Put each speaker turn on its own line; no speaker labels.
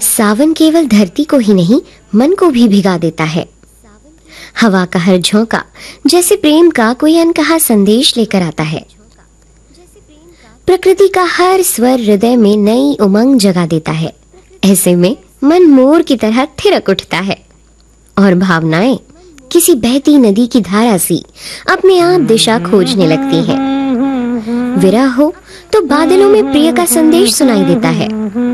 सावन केवल धरती को ही नहीं, मन को भी भिगा देता है। हवा का हर झोंका जैसे प्रेम का कोई अनकहा संदेश लेकर आता है। प्रकृति का हर स्वर हृदय में नई उमंग जगा देता है। ऐसे में मन मोर की तरह थिरक उठता है और भावनाएं किसी बहती नदी की धारा सी अपने आप दिशा खोजने लगती हैं। विरह हो तो बादलों में प्रिय का संदेश सुनाई देता है।